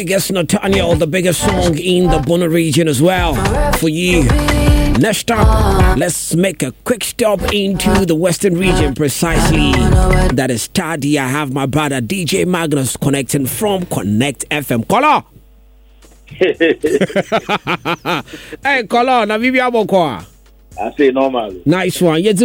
biggest Nathaniel, the biggest song in the Bono region as well for you. Next up, let's make a quick stop into the Western region precisely. That is Tardy. I have my brother DJ Magnus connecting from Connect FM. Kola! Hey, Kola, na bibi aboko. I say normal. Nice one. It's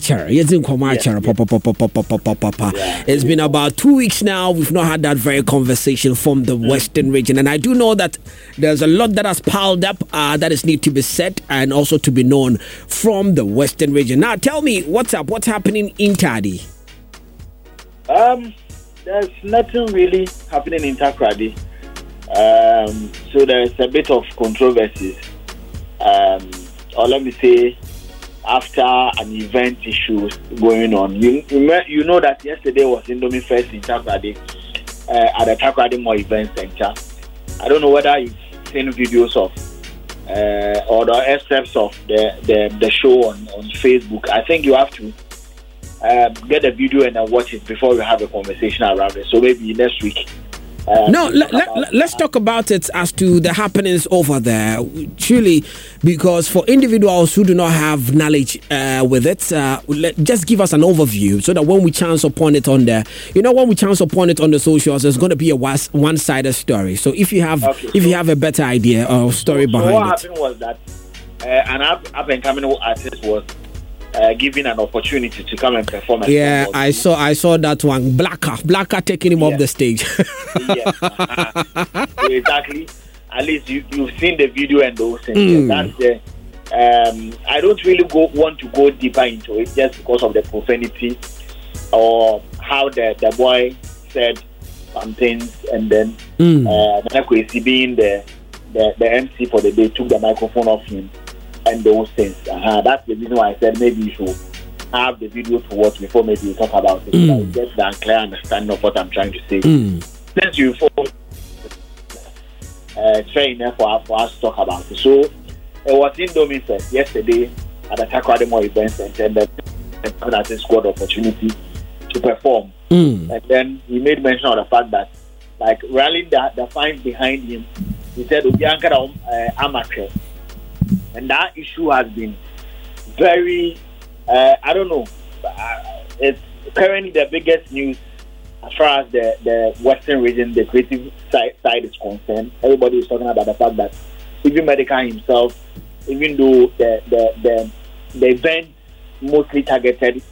been about 2 weeks now. We've not had that very conversation from the Western region. And I do know that there's a lot that has piled up that is need to be said and also to be known from the Western region. Now, tell me, what's up? What's happening in Tardy? There's nothing really happening in Takoradi. So there's a bit of controversies. Or let me say, after an event issue going on, you know that yesterday was Indomie Fest in Takoradi at the Takoradi More Event Center. I don't know whether you've seen videos of or the excerpts of the show on Facebook. I think you have to get a video and then watch it before we have a conversation around it. So maybe next week. Let's talk about it as to the happenings over there. Truly, because for individuals who do not have knowledge with it, just give us an overview so that when we chance upon it on the, when we chance upon it on the socials, there's going to be a one-sided story. So if you have you have a better idea or story behind it. What happened was that an up-and-coming artist was given an opportunity to come and perform. Yeah, I saw that one. Blacker taking him off the stage. Yes. So exactly. At least you've seen the video and those things. That's I don't really want to go deeper into it just because of the profanity or how the boy said some things, and then Nakwesi being the MC for the day took the microphone off him. And those things. That's the reason why I said maybe you should have the video to watch before maybe you talk about it. So get the clear understanding of what I'm trying to say. Since you it's fair enough for us to talk about it. So it was Indomie Fest yesterday at the Takoradi More Event Center, and the squad opportunity to perform. And then he made mention of the fact that, like, rallying the fans behind him, he said, Obianka amateur. And that issue has been very, I don't know, it's currently the biggest news as far as the Western region, the creative side is concerned. Everybody is talking about the fact that even Medica himself, even though the event mostly targeted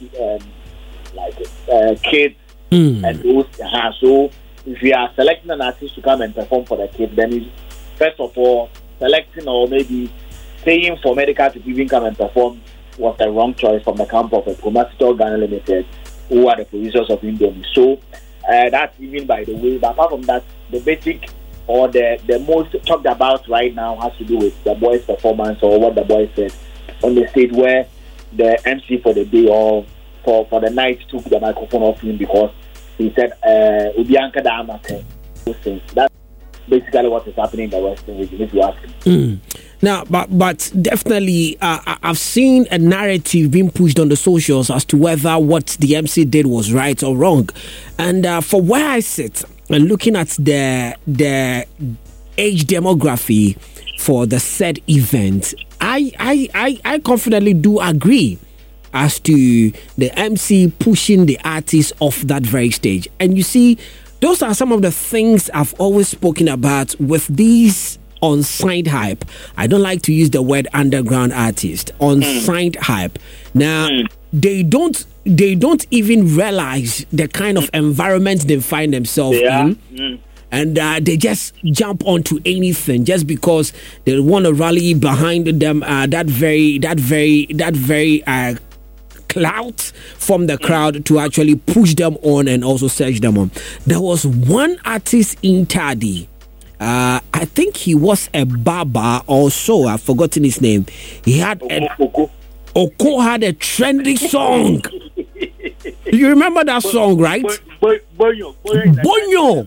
kids and those, so if you are selecting an artist to come and perform for the kids, then it's, first of all, selecting or maybe paying for Medica to even come and perform was the wrong choice from the camp of a Promacitor Ghana Limited, who are the producers of Indomie. So that's even by the way. But apart from that, the basic or the most talked about right now has to do with the boy's performance or what the boy said on the stage, where the MC for the day or for the night took the microphone off him because he said Ubianka da amateur. That's basically what is happening in the Western region, if you ask me. Now, but definitely, I've seen a narrative being pushed on the socials as to whether what the MC did was right or wrong. And for where I sit and looking at the age demography for the said event, I confidently do agree as to the MC pushing the artist off that very stage. And you see, those are some of the things I've always spoken about with these unsigned hype. I don't like to use the word underground artist. Unsigned hype. Now, they don't even realize the kind of environment they find themselves in. And they just jump onto anything just because they want to rally behind them. That very clout from the crowd to actually push them on and also surge them on. There was one artist in Tardy. I think he was a barber also. I've forgotten his name. He had Oko had a trendy song. You remember that song, right? Bonyo,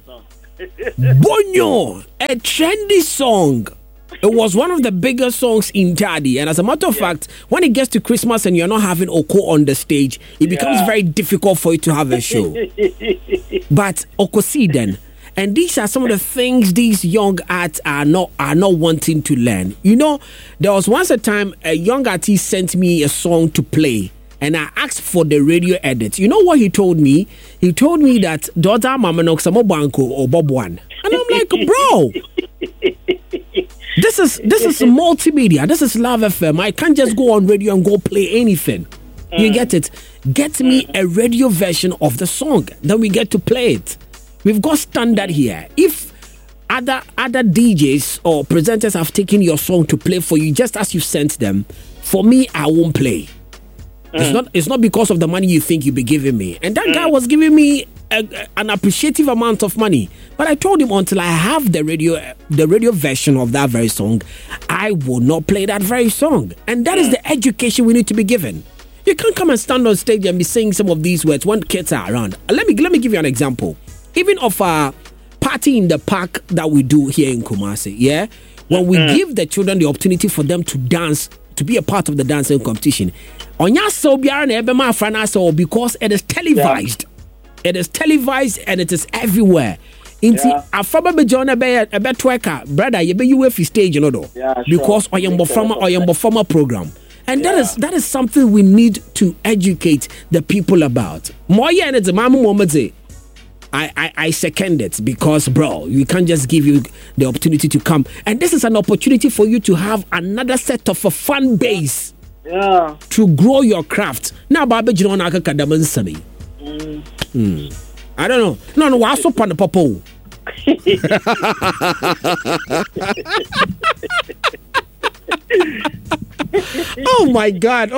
a trendy song. It was one of the biggest songs in Tardy, and as a matter of fact, when it gets to Christmas and you're not having Oko on the stage, it becomes very difficult for you to have a show. But Okosi then, And these are some of the things these young artists are not wanting to learn. You know, there was once a time a young artist sent me a song to play, and I asked for the radio edit. You know what he told me? He told me that Dota Mama Noxamo Banco or Bob One. And I'm like, bro, this is multimedia. This is Love FM. I can't just go on radio and go play anything. You get it? Get me a radio version of the song. Then we get to play it. We've got standard here. If other DJs or presenters have taken your song to play for you just as you sent them, for me, I won't play. It's not because of the money you think you'll be giving me. And that guy was giving me an appreciative amount of money. But I told him until I have the radio version of that very song, I will not play that very song. And that is the education we need to be given. You can't come and stand on stage and be saying some of these words when kids are around. Let me give you an example. Even of a party in the park that we do here in Kumasi, yeah? When we give the children the opportunity for them to dance, to be a part of the dancing competition, because it is televised. It is televised and it is everywhere. Afaba bejona be twerker, brother, you be UFI stage, you know, because Oyambo Farmer program. And that is something we need to educate the people about. I second it because, bro, you can't just give you the opportunity to come. And this is an opportunity for you to have another set of a fan base to grow your craft. Now, Baba, you don't know. I don't know. No, what's up on the popo? Oh my God.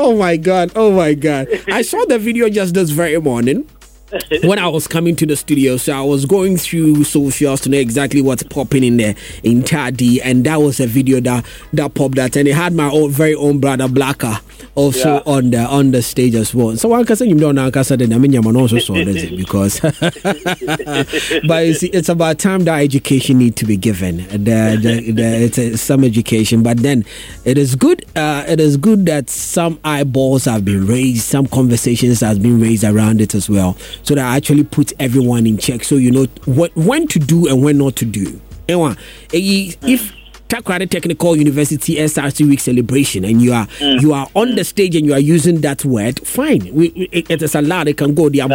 I saw the video just this very morning when I was coming to the studio. So I was going through socials to know exactly what's popping in there in Tadi, and that was a video that popped out, and it had my very own brother Blacker also on the stage as well. So one person you don't know, then I mean, I'm also saw this because but you see, it's about time that education need to be given. It's some education, but then it is good. It is good that some eyeballs have been raised, some conversations has been raised around it as well, so that I actually put everyone in check, so you know when to do and when not to do. If Takrady Technical University SRC Week celebration and you are on the stage and you are using that word, fine. It is allowed. It can go. They are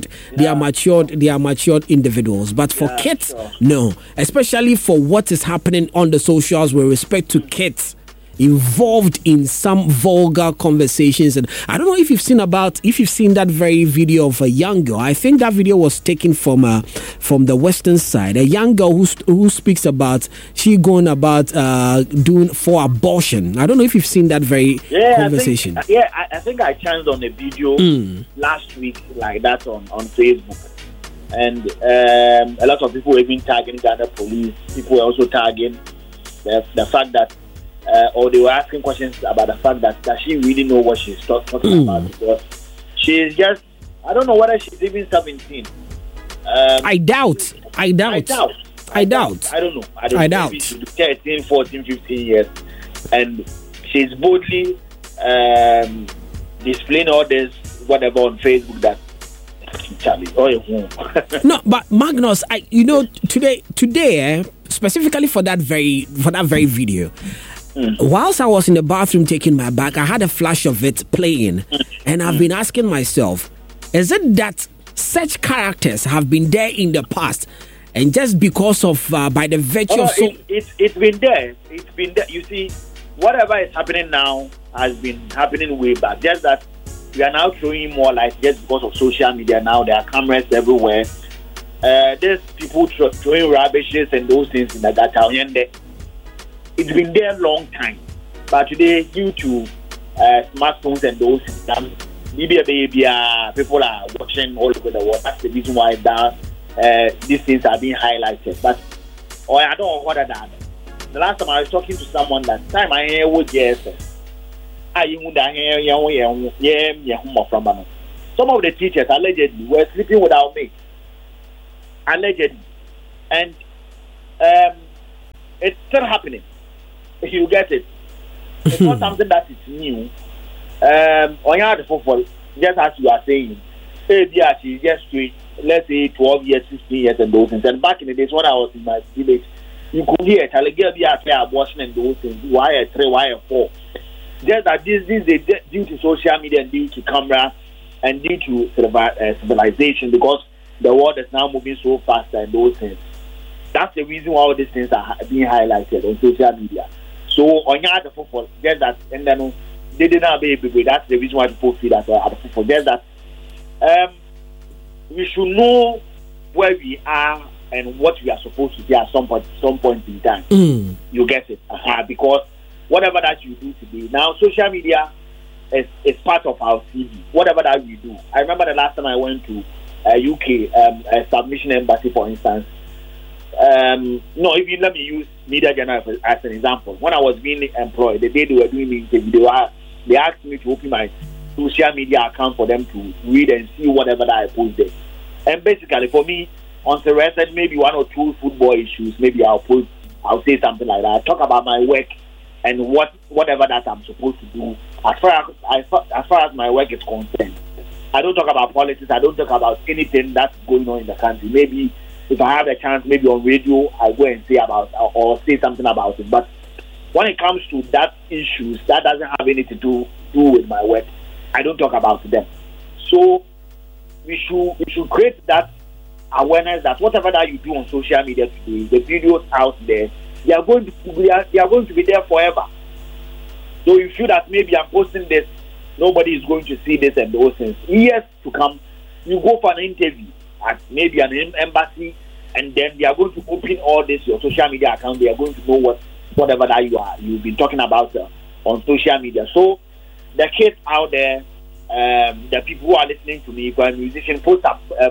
matured individuals. But for kids, no. Especially for what is happening on the socials with respect to kids involved in some vulgar conversations. And I don't know if you've seen that very video of a young girl. I think that video was taken from the western side. A young girl who speaks about she going about doing for abortion. I don't know if you've seen that very conversation. I think I chanced on a video last week like that on Facebook. And a lot of people have been tagging Ghana police. People were also tagging the fact that or they were asking questions about the fact that does she really know what she's talking about, because she's just, I don't know whether she's even 17. I doubt. I don't know. I doubt. Maybe she's 13, 14, 15 years. And she's boldly displaying all this, whatever, on Facebook that Charlie. No, but Magnus, today, specifically for that very video, whilst I was in the bathroom taking my bath, I had a flash of it playing, and I've been asking myself, is it that such characters have been there in the past, and just because of by the virtue of it's been there. It's been there. You see, whatever is happening now has been happening way back. Just that we are now throwing more light just because of social media. Now there are cameras everywhere. There's people throwing rubbishes and those things in the gutter. It's been there a long time, but today due to smartphones and those things, people are watching all over the world. That's the reason why these things are being highlighted. But I don't know what that. The last time I was talking to someone, that time I hear what some of the teachers allegedly were sleeping without me. Allegedly, and it's still happening. If you get it, it's not something that is new. On your football, just as you are saying, she's just doing, let's say 12 years, 16 years and those things. And back in the days when I was in my village, you could hear a girl be a abortion and those things. Why a 3, why a 4? Just that this is due to social media and due to camera and due to civilization, because the world is now moving so fast and those things. That's the reason why all these things are being highlighted on social media. So on your other football, just that, and then they didn't have a baby. That's the reason why people feel that other football. Just that we should know where we are and what we are supposed to do at some point in time. You get it? Because whatever that you do today, now social media is part of our CV. Whatever that we do. I remember the last time I went to UK, a submission embassy, for instance. No, if you let me use Media Journal as an example. When I was being employed, the day they were doing the interview, they asked me to open my social media account for them to read and see whatever that I post there. And basically, for me, on the rest, maybe 1 or 2 football issues, maybe I'll say something like that. I'll talk about my work and whatever that I'm supposed to do as far as my work is concerned. I don't talk about politics. I don't talk about anything that's going on in the country. Maybe if I have a chance, maybe on radio, I go and say about or say something about it. But when it comes to that issues that doesn't have anything to do with my work, I don't talk about them. So we should create that awareness that whatever that you do on social media today, the videos out there, they are going to be there forever. So you feel that maybe I'm posting this, nobody is going to see this and those things. Years to come, you go for an interview at maybe an embassy, and then they are going to open all this your social media account. They are going to know whatever that you've been talking about on social media. So the kids out there, the people who are listening to me, if you're a musician, post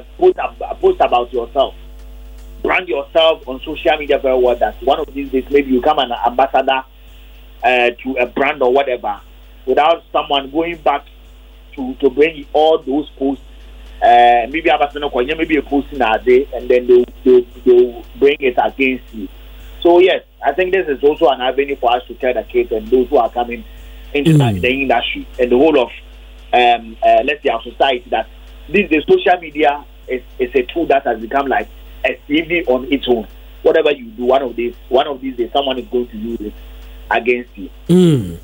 about yourself. Brand yourself on social media very well. That one of these days maybe you become an ambassador to a brand or whatever, without someone going back to bring all those posts. Maybe a post in a day, and then they'll bring it against you. So yes, I think this is also an avenue for us to tell the kids and those who are coming into the industry and the whole of let's say our society that the social media is a tool that has become like a CV on its own. Whatever you do, one of these days, someone is going to use it against you.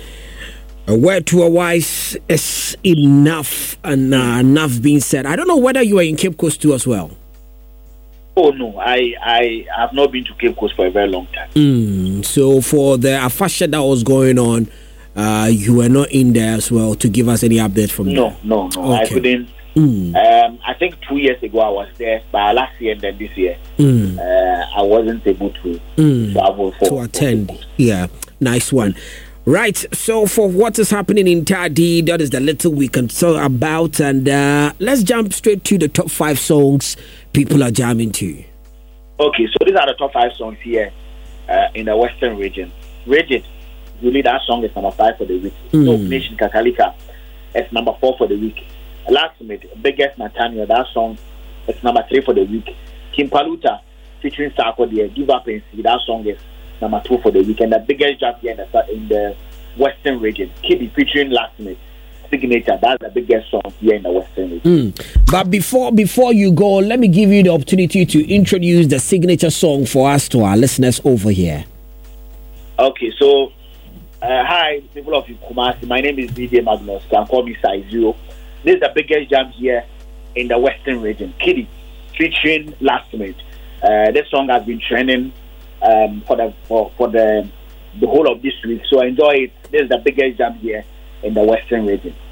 A word to a wise is enough, and enough being said. I don't know whether you are in Cape Coast too as well. Oh no, I have not been to Cape Coast for a very long time. So for the Afasha that was going on, you were not in there as well to give us any update from there? No. Okay. I couldn't. I think 2 years ago I was there, but last year and then this year I wasn't able to travel to attend. Yeah, nice one. Right, so for what is happening in Tadi, that is the little we can talk about, and let's jump straight to the top 5 songs people are jamming to. Okay, so these are the top 5 songs here in the Western region. Rigid, really that song is number 5 for the week. Nation Kakalika, it's number 4 for the week. Last minute, Biggest Nathaniel, that song, it's number 3 for the week. Kimpaluta, featuring Sarko there, Give Up and See, that song is number 2 for the week. And the biggest jump here in the Western region, Kiddy featuring Last Minute, Signature, that's the biggest song here in the Western region. But before you go, let me give you the opportunity to introduce the signature song for us to our listeners over here. Okay, so hi, people of Kumasi. My name is DJ Magnus. You can call me Size Zero. This is the biggest jam here in the Western region. Kiddy featuring Last Minute. This song has been trending for the whole of this week. So enjoy it. This is the biggest jam here in the Western region.